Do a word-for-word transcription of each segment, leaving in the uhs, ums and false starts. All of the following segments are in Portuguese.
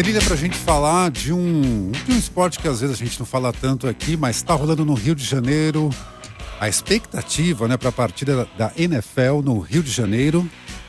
trilha pra gente falar de um, de um esporte que às vezes a gente não fala tanto aqui, mas tá rolando no Rio de Janeiro. A expectativa, né, pra partida da N F L no Rio de Janeiro.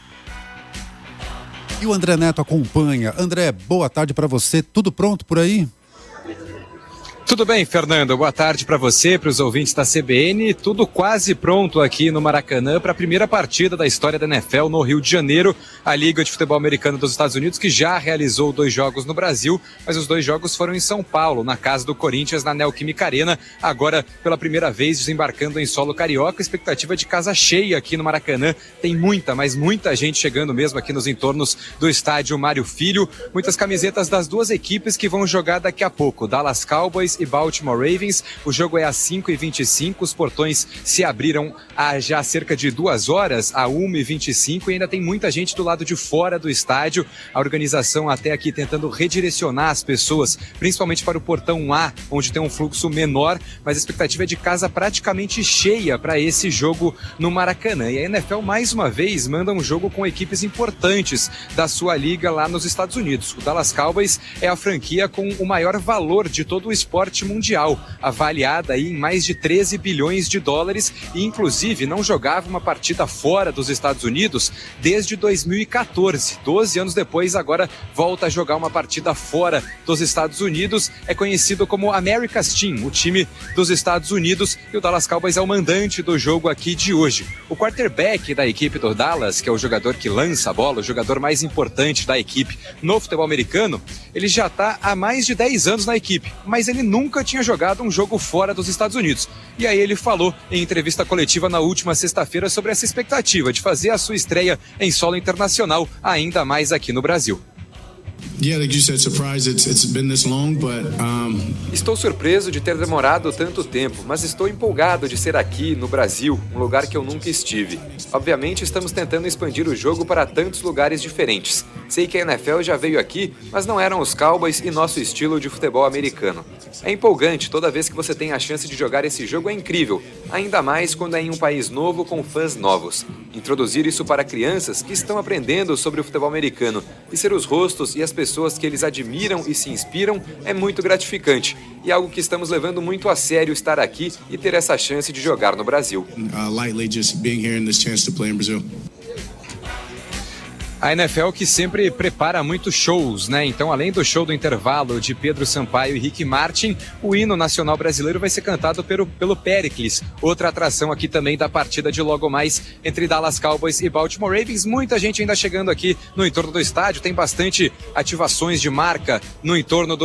E o André Neto acompanha. André, boa tarde pra você. Tudo pronto por aí? Tudo bem, Fernando? Boa tarde para você, para os ouvintes da C B N. Tudo quase pronto aqui no Maracanã para a primeira partida da história da N F L no Rio de Janeiro. A Liga de Futebol Americano dos Estados Unidos, que já realizou dois jogos no Brasil, mas os dois jogos foram em São Paulo, na casa do Corinthians, na Neoquímica Arena. Agora, pela primeira vez, desembarcando em solo carioca, expectativa de casa cheia aqui no Maracanã. Tem muita, mas muita gente chegando mesmo aqui nos entornos do estádio Mário Filho. Muitas camisetas das duas equipes que vão jogar daqui a pouco, Dallas Cowboys e Baltimore Ravens. O jogo é às cinco e vinte e cinco, os portões se abriram há já cerca de duas horas, a uma e vinte e cinco, e ainda tem muita gente do lado de fora do estádio. A organização até aqui tentando redirecionar as pessoas, principalmente para o portão A, onde tem um fluxo menor, mas a expectativa é de casa praticamente cheia para esse jogo no Maracanã. E a N F L, mais uma vez, manda um jogo com equipes importantes da sua liga lá nos Estados Unidos. O Dallas Cowboys é a franquia com o maior valor de todo o esporte mundial, avaliada aí em mais de treze bilhões de dólares, e inclusive não jogava uma partida fora dos Estados Unidos desde dois mil e quatorze. doze anos depois, agora volta a jogar uma partida fora dos Estados Unidos. É conhecido como America's Team, o time dos Estados Unidos, e o Dallas Cowboys é o mandante do jogo aqui de hoje. O quarterback da equipe do Dallas, que é o jogador que lança a bola, o jogador mais importante da equipe no futebol americano, ele já está há mais de dez anos na equipe, mas ele nunca tinha jogado um jogo fora dos Estados Unidos. E aí ele falou em entrevista coletiva na última sexta-feira sobre essa expectativa de fazer a sua estreia em solo internacional, ainda mais aqui no Brasil. Estou surpreso de ter demorado tanto tempo, mas estou empolgado de ser aqui no Brasil, um lugar que eu nunca estive. Obviamente estamos tentando expandir o jogo para tantos lugares diferentes. Sei que a N F L já veio aqui, mas não eram os Cowboys e nosso estilo de futebol americano. É empolgante, toda vez que você tem a chance de jogar esse jogo é incrível, ainda mais quando é em um país novo com fãs novos. Introduzir isso para crianças que estão aprendendo sobre o futebol americano e ser os rostos e as pessoas que eles admiram e se inspiram é muito gratificante, e algo que estamos levando muito a sério estar aqui e ter essa chance de jogar no Brasil. A N F L que sempre prepara muitos shows, né? Então, além do show do intervalo de Pedro Sampaio e Ricky Martin, o hino nacional brasileiro vai ser cantado pelo, pelo Péricles, outra atração aqui também da partida de logo mais entre Dallas Cowboys e Baltimore Ravens. Muita gente ainda chegando aqui no entorno do estádio, tem bastante ativações de marca no entorno do